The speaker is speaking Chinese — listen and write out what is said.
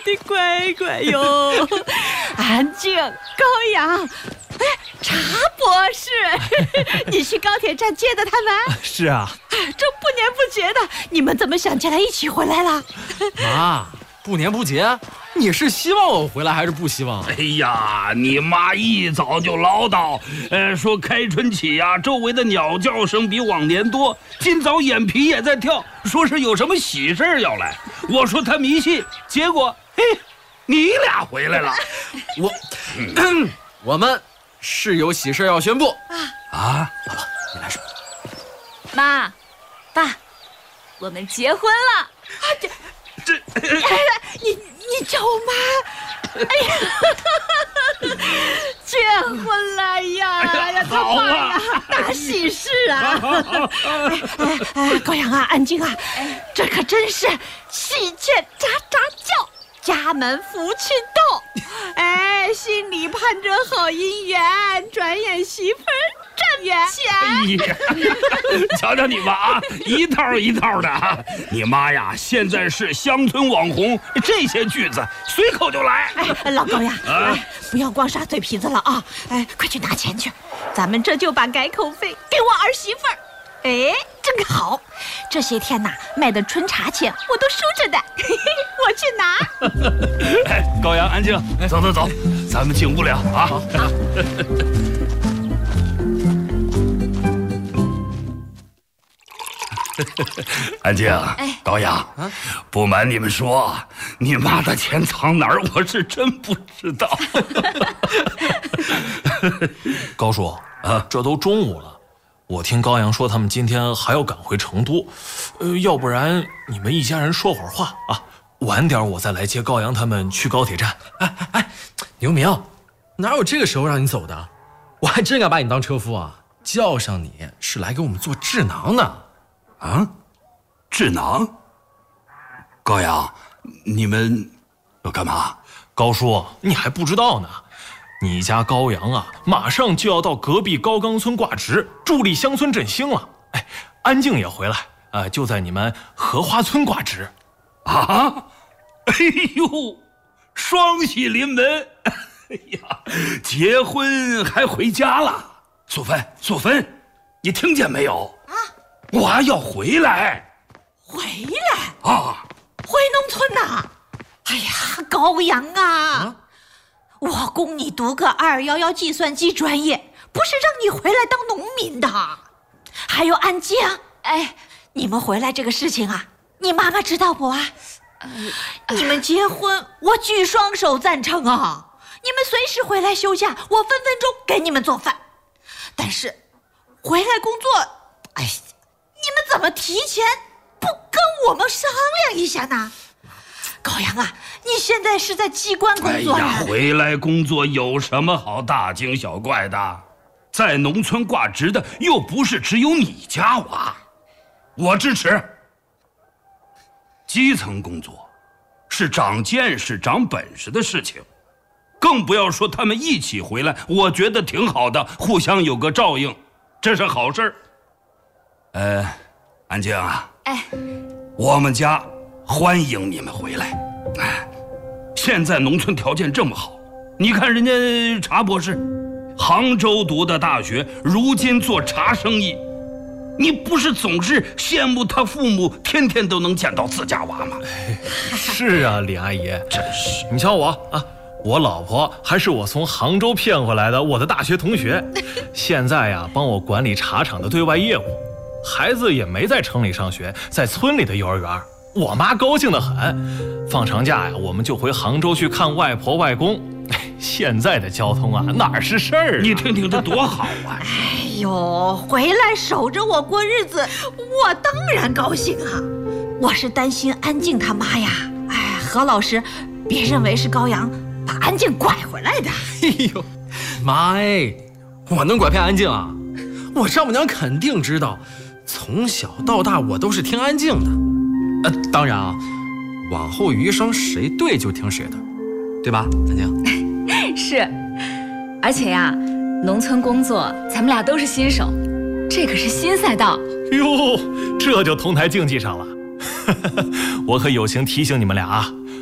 的乖乖哟！安静，高阳。哎，查博士，你去高铁站接的他们？ 是啊。 这不年不节的，你们怎么想起来一起回来了？ 妈，不年不节，你是希望我回来还是不希望？ 哎呀，你妈一早就唠叨，说开春起呀，周围的鸟叫声比往年多，今早眼皮也在跳，说是有什么喜事要来。我说他迷信，结果嘿，你俩回来了。 我们是有喜事要宣布啊！ 老婆，你来说。 妈，爸，我们结婚了。 这你叫我妈？哎呀，结婚了呀！哎呀， 好啊， 大喜事啊！高阳啊，安静啊，这可真是喜鹊喳喳叫，家门福气到。哎，心里盼着好姻缘，转眼媳妇儿站眼前。 哎呀，瞧瞧你们啊，一套一套的啊！你妈呀，现在是乡村网红，这些句子随口就来。 哎，老高呀，不要光耍嘴皮子了啊！哎，快去拿钱去，咱们这就把改口费给我儿媳妇儿。哎，正好，这些天呐，卖的春茶钱我都收着的，我去拿。 哎，高阳，安静，走，咱们进屋聊啊。好。安静，高阳，不瞒你们说，你妈的钱藏哪儿，我是真不知道。 高叔啊，这都中午了。我听高阳说他们今天还要赶回成都，要不然你们一家人说会儿话啊，晚点我再来接高阳他们去高铁站。 哎，刘明，哪有这个时候让你走的？我还真敢把你当车夫啊！叫上你是来给我们做智囊的。 啊，智囊？高阳，你们要干嘛？ 高叔，你还不知道呢。你家高阳啊，马上就要到隔壁高岗村挂职，助力乡村振兴了。哎，安静也回来，就在你们荷花村挂职。 啊！哎呦，双喜临门！哎呀，结婚还回家了。素芬，你听见没有？啊，我还要回来。 回来啊？ 回农村呐？哎呀，高阳啊！我供你读个211计算机专业，不是让你回来当农民的。还有安静，哎，你们回来这个事情啊，你妈妈知道不啊？你们结婚，我举双手赞成啊！你们随时回来休假，我分分钟给你们做饭。但是回来工作，哎，你们怎么提前不跟我们商量一下呢？高阳啊，你现在是在机关工作呀？ 回来工作有什么好大惊小怪的？在农村挂职的又不是只有你家娃，我支持。基层工作是长见识、长本事的事情，更不要说他们一起回来，我觉得挺好的，互相有个照应，这是好事儿。安静啊，我们家欢迎你们回来。现在农村条件这么好，你看人家查博士，杭州读的大学，如今做茶生意，你不是总是羡慕他父母天天都能见到自家娃吗？ 是啊，李阿姨， 真是。 你瞧我啊，我老婆还是我从杭州骗回来的我的大学同学，现在呀帮我管理茶厂的对外业务，孩子也没在城里上学，在村里的幼儿园。我妈高兴得很，放长假呀，我们就回杭州去看外婆外公。现在的交通啊，哪是事儿啊？ 你听听这多好啊！ 哎呦，回来守着我过日子，我当然高兴啊！我是担心安静他妈呀，哎，何老师，别认为是高阳把安静拐回来的。 哎呦，妈哎，我能拐骗安静啊？我丈母娘肯定知道，从小到大我都是听安静的。当然啊，往后余生谁对就听谁的，对吧，安静？ 是，而且呀，农村工作咱们俩都是新手，这可是新赛道。 哟，这就同台竞技上了。我可友情提醒你们俩啊，